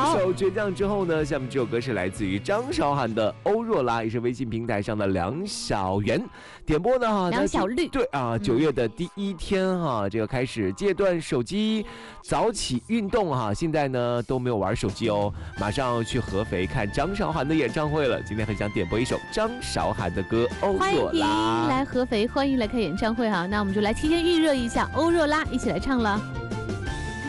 首倔强之后呢，下面这首歌是来自于张韶涵的《欧若拉》，也是微信平台上的梁小媛点播呢梁小绿。 对啊，9月的第一天哈，这个开始戒断手机，早起运动哈，现在呢都没有玩手机哦，马上去合肥看张韶涵的演唱会了。今天很想点播一首张韶涵的歌《欧若拉》， 欢迎来合肥，欢迎来看演唱会哈。那我们就来提前预热一下《欧若拉》，一起来唱了。